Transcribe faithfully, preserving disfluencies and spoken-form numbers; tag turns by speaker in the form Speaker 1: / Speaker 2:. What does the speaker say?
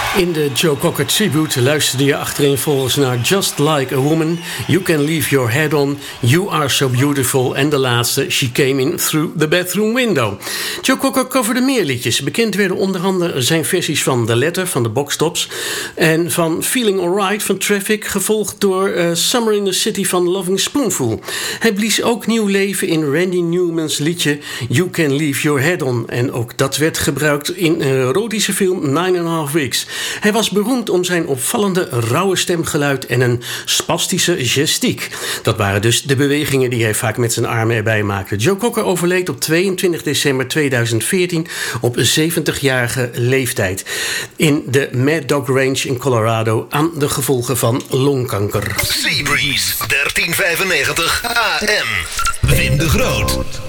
Speaker 1: In de Joe Cocker Tribute luisterde je achtereenvolgens naar Just Like a Woman, You Can Leave Your Head On, You Are So Beautiful en de laatste, She Came In Through the Bathroom Window. Joe Cocker coverde meer liedjes. Bekend werden onder andere zijn versies van The Letter van de Box Tops en van Feeling Alright van Traffic, gevolgd door uh, Summer in the City van Loving Spoonful. Hij blies ook nieuw leven in Randy Newman's liedje You Can Leave Your Head On en ook dat werd gebruikt in een erotische film Nine and a Half Weeks. Hij was beroemd om zijn opvallende rauwe stemgeluid en een spastische gestiek. Dat waren dus de bewegingen die hij vaak met zijn armen erbij maakte. Joe Cocker overleed op tweeëntwintig december tweeduizend veertien op zeventigjarige leeftijd in de Mad Dog Range in Colorado aan de gevolgen van longkanker.
Speaker 2: Seabreeze dertien vijfennegentig A M. Wim de Groot.